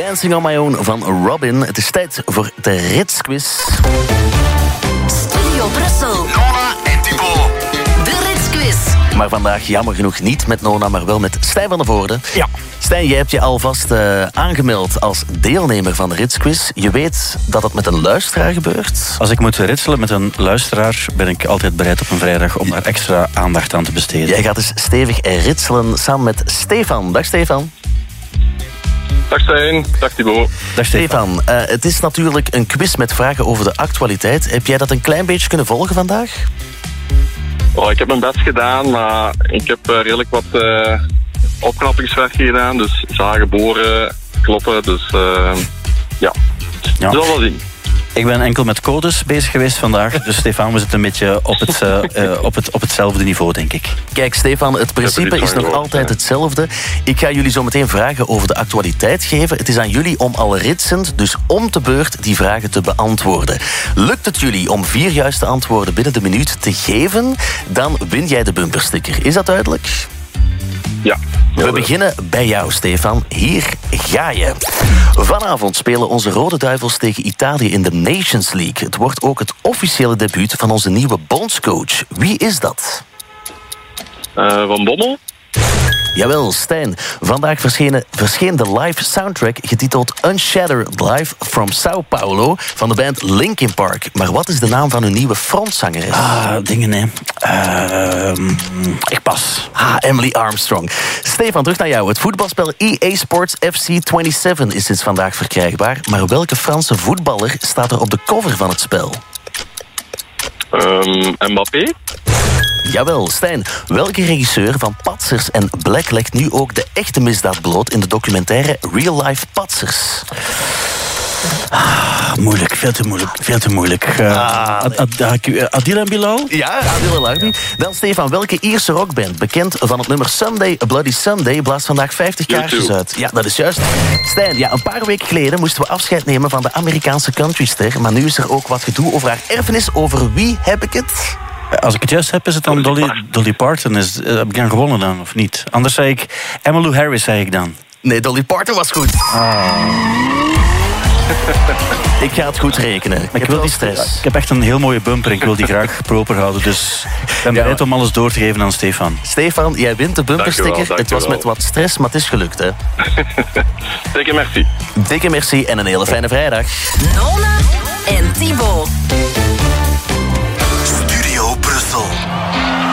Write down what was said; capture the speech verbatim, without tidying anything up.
Dancing on My Own van Robin. Het is tijd voor de Ritsquiz. Studio Brussel. Nona en Thibaut. De Ritsquiz. Maar vandaag jammer genoeg niet met Nona, maar wel met Stijn van der Voorde. Ja. Stijn, jij hebt je alvast uh, aangemeld als deelnemer van de Ritsquiz. Je weet dat het met een luisteraar gebeurt. Als ik moet ritselen met een luisteraar, ben ik altijd bereid op een vrijdag om daar extra aandacht aan te besteden. Jij gaat dus stevig ritselen samen met Stefan. Dag Stefan. Dag Stijn, dag Thibaut. Dag Stefan. Stefan, uh, het is natuurlijk een quiz met vragen over de actualiteit. Heb jij dat een klein beetje kunnen volgen vandaag? Oh, ik heb mijn best gedaan, maar ik heb uh, redelijk wat uh, opknappingswerk gedaan. Dus zagen, boren, kloppen. Dus uh, ja, Ja. we zullen wel zien. Ik ben enkel met codes bezig geweest vandaag. Dus Stefan, we zitten een beetje op, het, uh, uh, op, het, op hetzelfde niveau, denk ik. Kijk, Stefan, het principe is nog altijd hetzelfde. Ik ga jullie zo meteen vragen over de actualiteit geven. Het is aan jullie om al ritsend, dus om te beurt, die vragen te beantwoorden. Lukt het jullie om vier juiste antwoorden binnen de minuut te geven, dan win jij de bumpersticker. Is dat duidelijk? Ja. We beginnen bij jou, Stefan. Hier ga je. Vanavond spelen onze Rode Duivels tegen Italië in de Nations League. Het wordt ook het officiële debuut van onze nieuwe bondscoach. Wie is dat? Uh, Van Bommel? Jawel, Stijn. Vandaag verscheen, verscheen de live soundtrack getiteld Unshattered Live from Sao Paulo van de band Linkin Park. Maar wat is de naam van hun nieuwe frontzangeres? Ah, dingen, hè. Uh, ik pas. Ah, Emily Armstrong. Stefan, terug naar jou. Het voetbalspel E A Sports F C eenentwintig is sinds vandaag verkrijgbaar. Maar welke Franse voetballer staat er op de cover van het spel? Um, Mbappé? Jawel, Stijn. Welke regisseur van Patsers en Black legt nu ook de echte misdaad bloot in de documentaire Real Life Patsers? Ah, moeilijk, veel te moeilijk, veel te moeilijk. Uh, Ah, nee. Ad- Ad- uh, Adil en Bilal? Ja, Adil El Arbi. Dan Stefan, welke Ierse rockband, bekend van het nummer Sunday, A Bloody Sunday, blaast vandaag vijftig kaarsjes uit? Ja, dat is juist. Stijn, ja, een paar weken geleden moesten we afscheid nemen van de Amerikaanse countryster, maar nu is er ook wat gedoe over haar erfenis. Over wie heb ik het? Als ik het juist heb, is het dan Dolly, Dolly Parton. Is, uh, heb ik dan gewonnen dan, of niet? Anders zei ik Emmylou Harris, zei ik dan. Nee, Dolly Parton was goed. Ah. Ik ga het goed rekenen. Ik, Ik, heb wil wel die, stress. ik heb echt een heel mooie bumper en ik wil die graag proper houden. Dus ik ben Ja, bereid maar- om alles door te geven aan Stefan. Stefan, jij wint de bumpersticker. Dankjewel, Het was dankjewel. met wat stress, maar het is gelukt, hè. Zeker, merci. Dikke merci en een hele fijne vrijdag. Nona en Thibaut.